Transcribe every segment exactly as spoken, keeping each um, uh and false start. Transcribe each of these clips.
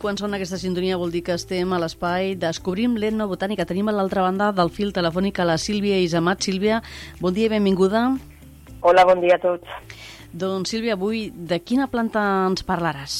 quan sona aquesta sintonia vol dir que estem a l'espai Descobrim l'Etnobotànica. Tenim a l'altra banda del fil telefònic a la Sílvia Isemat. Sílvia, bon dia i benvinguda. Hola, bon dia a tots. Doncs Sílvia, avui de quina planta ens parlaràs?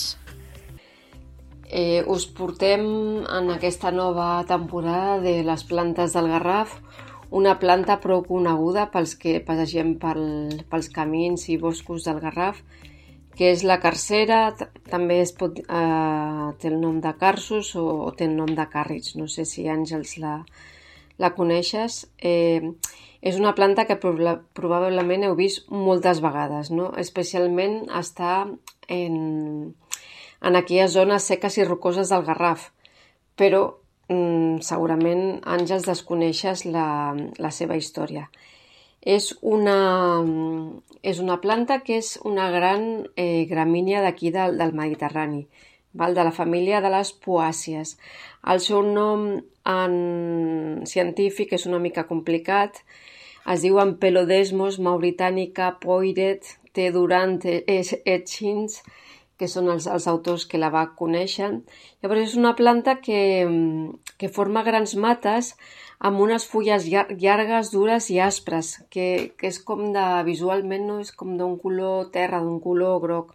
Eh, us portem en aquesta nova temporada de les plantes del Garraf una planta prou coneguda pels que passegem pel, pels camins i boscos del Garraf, que és la carcera. També es pot, eh, té el nom de carsos o, o té el nom de càrrits. No sé si, Àngels, la, la coneixes. Eh, és una planta que proba, probablement heu vist moltes vegades, no? Especialment està en, en aquelles zones seques i rocoses del Garraf. Però mm, segurament, Àngels, desconeixes la, la seva història. És una, és una planta que és una gran eh, gramínia d'aquí del, del Mediterrani, val? De la família de les poàcies. El seu nom en científic és una mica complicat. Es diu Ampelodesmos mauritanica poiret T. Durant Etchins, que són els, els autors que la va conèixer. Llavors és una planta que, que forma grans mates amb unes fulles llargues, dures i aspres, que, que és com de, visualment, no? És com d'un color terra, d'un color groc,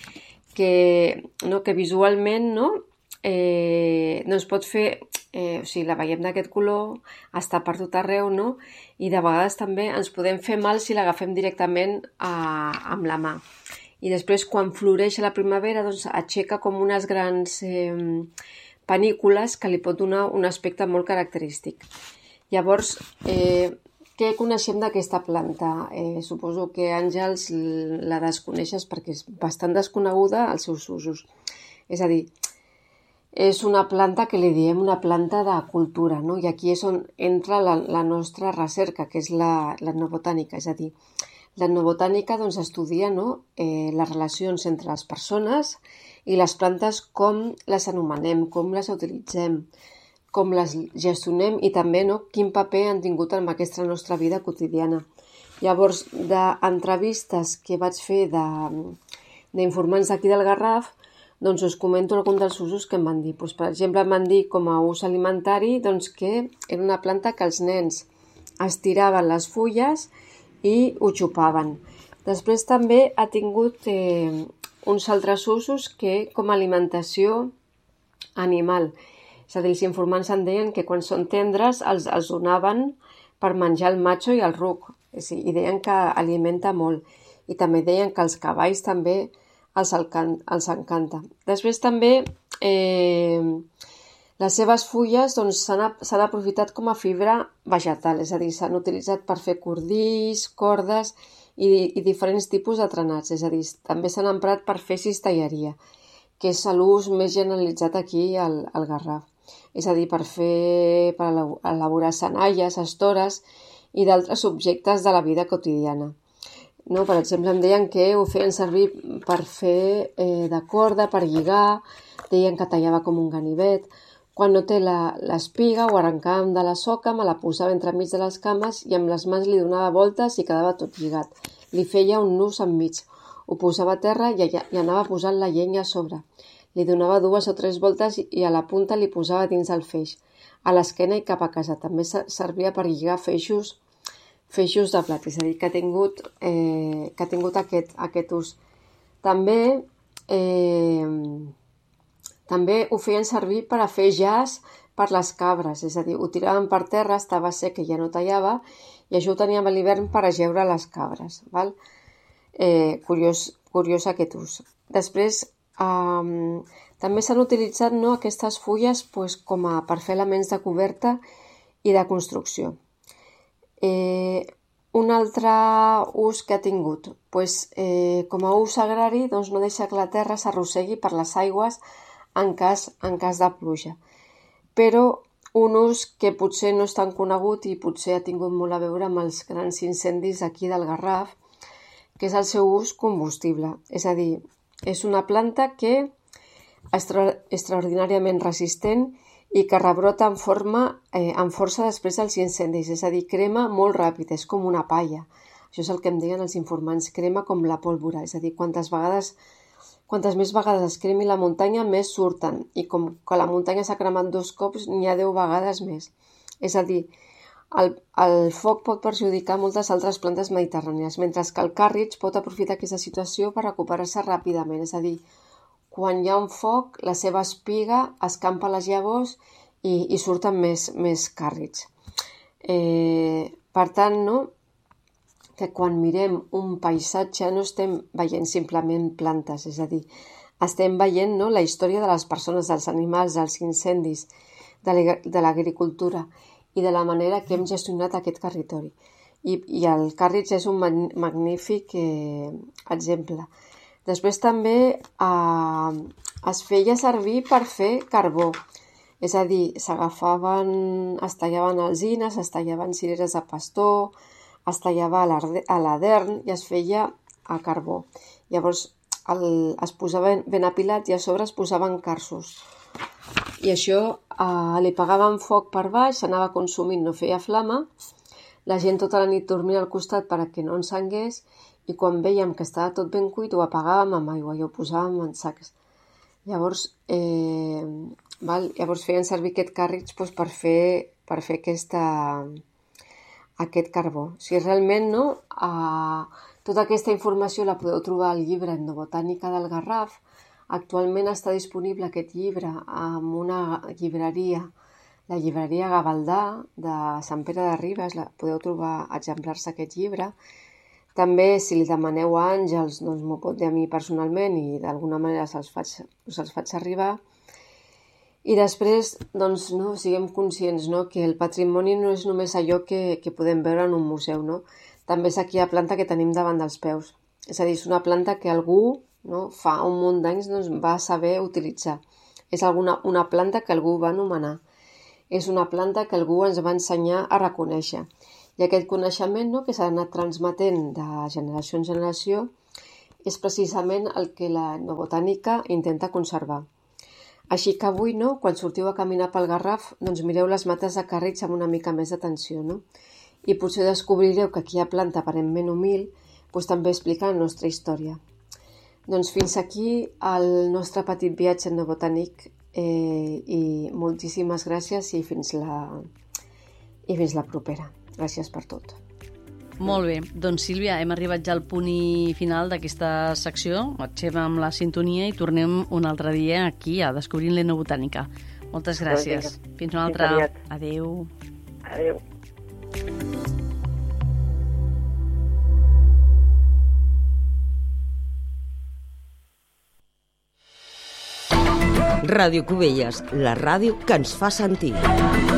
que, no? Que visualment, no? Eh, no es pot fer, eh, o sigui, la veiem d'aquest color, està per tot arreu, no? I de vegades també ens podem fer mal si l'agafem directament a, amb la mà. I després, quan floreix a la primavera, doncs aixeca com unes grans eh, panícules que li pot donar un aspecte molt característic. Llavors, eh, què coneixem d'aquesta planta? Eh, suposo que, Àngels, la desconeixes perquè és bastant desconeguda als seus usos. És a dir, és una planta que li diem una planta de cultura, no? I aquí és on entra la, la nostra recerca, que és l'etnobotànica. És a dir, l'etnobotànica doncs, estudia, no? eh, les relacions entre les persones i les plantes, com les anomenem, com les utilitzem, com les gestionem i també, no? Quin paper han tingut en aquesta nostra vida quotidiana. Llavors, d'entrevistes que vaig fer d'informants d'aquí del Garraf, doncs us comento algun dels usos que em van dir. Pues, per exemple, em van dir com a ús alimentari doncs, que era una planta que els nens estiraven les fulles i ho xupaven. Després també ha tingut eh, uns altres usos que com a alimentació animal. És a dir, els informants em deien que quan són tendres els, els donaven per menjar el matxo i el ruc. I deien que alimenta molt. I també deien que els cavalls també els, els encanta. Després també eh, les seves fulles doncs, s'han aprofitat com a fibra vegetal. És a dir, s'han utilitzat per fer cordills, cordes i, i diferents tipus de trenats. És a dir, també s'han emprat per fer cistelleria, que és l'ús més generalitzat aquí al, al Garraf. És a dir, per fer, per elaborar senalles, estores i d'altres objectes de la vida quotidiana. No? Per exemple, em deien que ho feien servir per fer eh, de corda, per lligar, deien que tallava com un ganivet. Quan no té l'espiga, ho arrencàvem de la soca, me la posava entremig de les cames i amb les mans li donava voltes i quedava tot lligat. Li feia un nus enmig, ho posava a terra i, i anava posant la llenya a sobre. Li donava dues o tres voltes i a la punta li posava dins el feix, a l'esquena i cap a casa. També servia per lligar feixos, feixos de plat, és a dir, que ha tingut, eh, que ha tingut aquest, aquest ús. També, eh, també ho feien servir per a fer jaç per les cabres, és a dir, ho tiraven per terra, estava sec i ja no tallava, i això ho teníem a l'hivern per ajeure les cabres. Val? Eh, curiós, curiós aquest ús. Després, Um, també s'han utilitzat no, aquestes fulles pues, com a, per fer elements de coberta i de construcció. Eh, un altre ús que ha tingut, pues, eh, com a ús agrari, doncs no deixa que la terra s'arrossegui per les aigües en cas, en cas de pluja. Però un ús que potser no és tan conegut i potser ha tingut molt a veure amb els grans incendis aquí del Garraf, que és el seu ús combustible. És a dir, és una planta que és extra, extraordinàriament resistent i que rebrota en, forma, eh, en força després dels incendis. És a dir, crema molt ràpid, és com una palla. Això és el que em deien els informants, crema com la pólvora. És a dir, quantes vegades quantes més vegades es cremi la muntanya, més surten. I com que la muntanya s'ha cremat dos cops, n'hi ha deu vegades més. És a dir, el, el foc pot perjudicar moltes altres plantes mediterrànies, mentre que el càrrig pot aprofitar aquesta situació per recuperar-se ràpidament. És a dir, quan hi ha un foc, la seva espiga escampa les llavors i, i surten més, més càrrigs. Eh, per tant, no? que quan mirem un paisatge no estem veient simplement plantes, és a dir, estem veient no, la història de les persones, dels animals, dels incendis, de l'agricultura i de la manera que hem gestionat aquest territori. I, i el càrrig és un magnífic eh, exemple. Després també eh, es feia servir per fer carbó, és a dir, s'agafaven, es tallaven alzines, es tallaven cireres de pastor, es tallava a l'adern i es feia a carbó. Llavors el, es posava ben apilat i a sobre es posaven carsos. I això eh, li pagaven foc per baix, s'anava consumint, no feia flama. La gent tota la nit dormia al costat perquè no encengués i quan vèiem que estava tot ben cuit ho apagàvem amb aigua i ho posàvem en sacs. Llavors, eh, val? Llavors feien servir aquest càrrig doncs, per fer, per fer aquesta... aquest carbó. Si realment no, eh, tota aquesta informació la podeu trobar al llibre Etnobotànica del Garraf. Actualment està disponible aquest llibre en una llibreria, la llibreria Gavaldà de Sant Pere de Ribes, la, podeu trobar exemplars d'aquest llibre. També, si li demaneu a Àngels, doncs m'ho pot dir a mi personalment i d'alguna manera se'ls faig, se'ls faig arribar. I després, doncs, no, siguem conscients no, que el patrimoni no és només allò que, que podem veure en un museu, no? També és aquella planta que tenim davant dels peus. És a dir, és una planta que algú no, fa un munt d'anys doncs, va saber utilitzar. És alguna, una planta que algú va anomenar. És una planta que algú ens va ensenyar a reconèixer. I aquest coneixement no, que s'ha anat transmetent de generació en generació és precisament el que la etnobotànica intenta conservar. Així que avui, no, quan sortiu a caminar pel Garraf, doncs mireu les mates de càrrig amb una mica més d'atenció, no? I potser descobrireu que aquella planta aparentment humil doncs també explica la nostra història. Doncs fins aquí el nostre petit viatge etnobotànic eh, i moltíssimes gràcies i fins la, i fins la propera. Gràcies per tot. Molt bé. Doncs, Sílvia, hem arribat ja al punt final d'aquesta secció. Marxem amb la sintonia i tornem un altre dia aquí a Descobrint l'Etnobotànica. Moltes gràcies. Fins una altra. Adéu. Adéu. Ràdio Cubelles, la ràdio que ens fa sentir.